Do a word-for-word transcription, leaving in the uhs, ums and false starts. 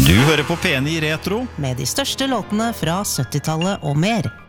Du hører på P ni Retro med de største låtene fra syttitallet og mer.